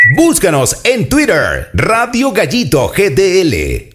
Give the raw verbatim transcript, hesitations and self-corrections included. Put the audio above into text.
Búscanos en Twitter, Radio Gallito G D L.